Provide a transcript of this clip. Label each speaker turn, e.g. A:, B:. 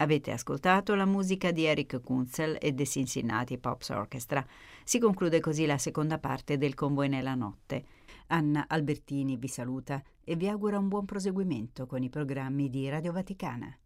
A: Avete ascoltato la musica di Eric Kunzel e The Cincinnati Pops Orchestra. Si conclude così la seconda parte del Con voi nella notte. Anna Albertini vi saluta e vi augura un buon proseguimento con i programmi di Radio Vaticana.